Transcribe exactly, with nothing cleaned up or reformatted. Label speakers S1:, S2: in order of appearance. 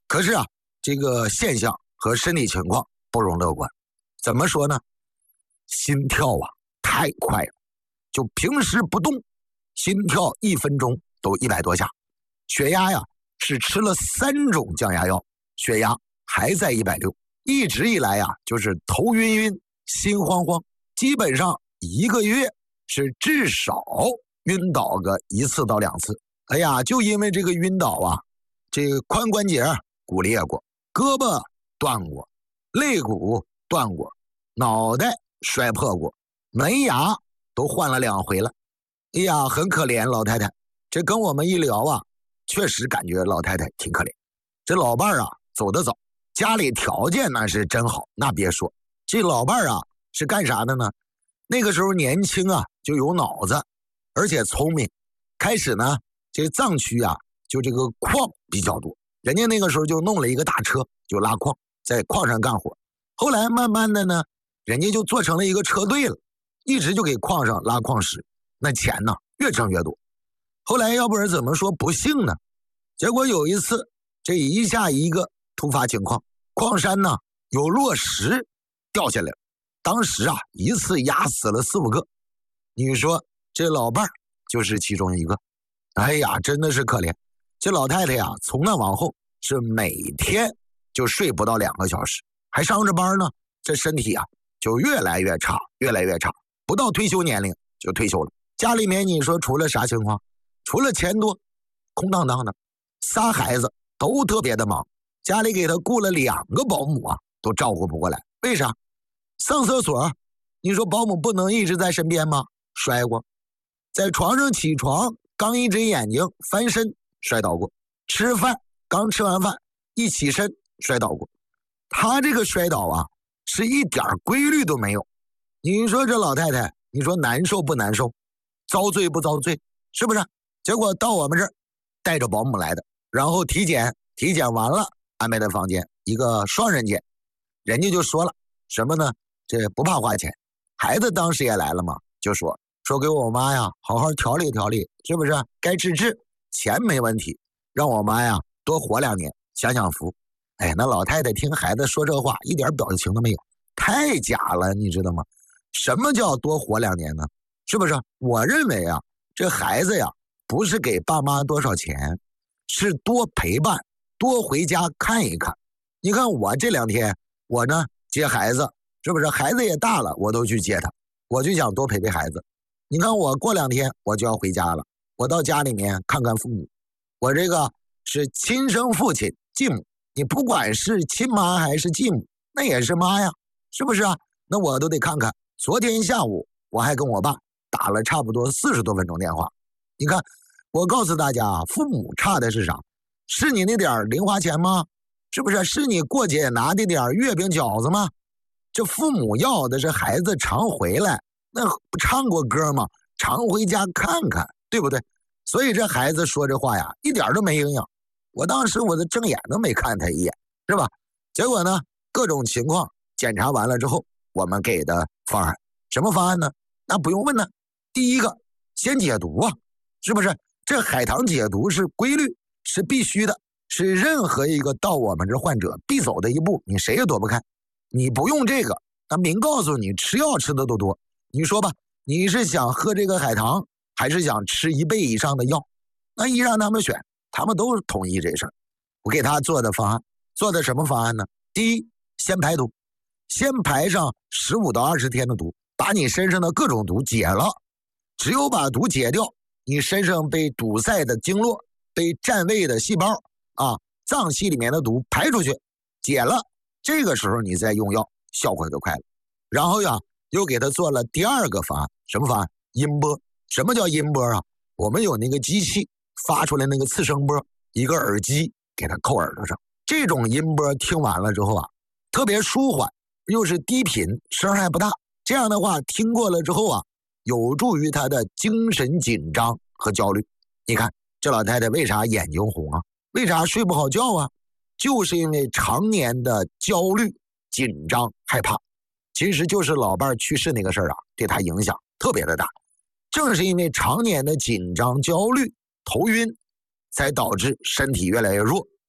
S1: 可是啊，这个现象和身体情况不容乐观。怎么说呢？心跳啊太快了，就平时不动，心跳一分钟都一百多下。血压呀是吃了三种降压药，血压还在一百六，一直以来呀就是头晕晕，心慌慌，基本上一个月是至少晕倒个一次到两次。哎呀，就因为这个晕倒啊，这个髋关节骨裂过，胳膊断过，肋骨断过，脑袋摔破过，门牙都换了两回了。哎呀，很可怜老太太。这跟我们一聊啊，确实感觉老太太挺可怜。这老伴儿啊走得早，家里条件那是真好，那别说。这老伴儿啊是干啥的呢？那个时候年轻啊，就有脑子，而且聪明。开始呢，这藏区啊，就这个矿比较多，人家那个时候就弄了一个大车，就拉矿，在矿上干活。后来慢慢的呢，人家就做成了一个车队了，一直就给矿上拉矿石，那钱呢越挣越多。后来要不然怎么说不幸呢？结果有一次，这一下一个突发情况，矿山呢有落石掉下来了，当时啊一次压死了四五个。你说这老伴儿就是其中一个。哎呀，真的是可怜。这老太太呀，从那往后是每天就睡不到两个小时，还上着班呢，这身体啊就越来越差，越来越差，不到退休年龄就退休了。家里面你说除了啥情况？除了钱多，空荡荡的，仨孩子都特别的忙，家里给他雇了两个保姆啊，都照顾不过来。为啥？上厕所，你说保姆不能一直在身边吗？摔过。在床上起床，刚一睁眼睛翻身摔倒过。吃饭，刚吃完饭一起身摔倒过。他这个摔倒啊，是一点规律都没有。你说这老太太，你说难受不难受？遭罪不遭罪？是不是？结果到我们这儿带着保姆来的，然后体检，体检完了安排的房间，一个双人间。人家就说了什么呢？这不怕花钱。孩子当时也来了嘛，就说说给我妈呀好好调理调理，是不是？该治治，钱没问题，让我妈呀多活两年，享享福。哎，那老太太听孩子说这话一点表情都没有，太假了，你知道吗？什么叫多活两年呢？是不是？我认为啊，这孩子呀不是给爸妈多少钱，是多陪伴，多回家看一看。你看我这两天我呢接孩子，是不是？孩子也大了，我都去接他，我就想多陪陪孩子。你看我过两天我就要回家了，我到家里面看看父母。我这个是亲生父亲继母，你不管是亲妈还是继母，那也是妈呀，是不是啊？那我都得看看。昨天下午我还跟我爸打了差不多四十多分钟电话。你看，我告诉大家，父母差的是啥？是你那点零花钱吗？是不是？是你过节拿的点月饼饺子吗？这父母要的是孩子常回来，那不唱过歌吗？常回家看看，对不对？所以这孩子说这话呀，一点都没营养。我当时我的正眼都没看他一眼，是吧？结果呢，各种情况检查完了之后，我们给的方案，什么方案呢？那不用问呢。第一个，先解毒啊，是不是？这海棠解毒是规律，是必须的，是任何一个到我们这患者必走的一步，你谁也躲不开。你不用这个，那明告诉你，吃药吃的都多。你说吧，你是想喝这个海棠，还是想吃一倍以上的药？那一让他们选，他们都同意这事儿。我给他做的方案，做的什么方案呢？第一，先排毒，先排上十五到二十天的毒，把你身上的各种毒解了。只有把毒解掉，你身上被堵塞的经络、被占位的细胞啊，脏器里面的毒排出去，解了，这个时候你再用药，效果就快了。然后呀，又给他做了第二个方案，什么方案？音波。什么叫音波啊？我们有那个机器发出来那个次声波，一个耳机给他扣耳朵上，这种音波听完了之后啊，特别舒缓，又是低频，声还不大。这样的话，听过了之后啊，有助于他的精神紧张和焦虑。你看这老太太为啥眼睛红啊？为啥睡不好觉啊？就是因为常年的焦虑、紧张、害怕。其实就是老伴去世那个事儿啊，对他影响特别的大。正是因为常年的紧张、焦虑、头晕，才导致身体越来越弱，